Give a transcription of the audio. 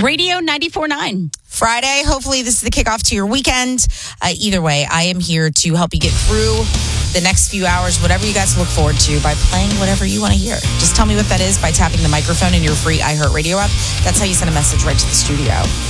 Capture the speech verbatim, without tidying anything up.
Radio ninety-four point nine. Friday. Hopefully this is the kickoff to your weekend. Uh, either way, I am here to help you get through the next few hours, whatever you guys look forward to, by playing whatever you want to hear. Just tell me what that is by tapping the microphone in your free iHeartRadio app. That's how you send a message right to the studio.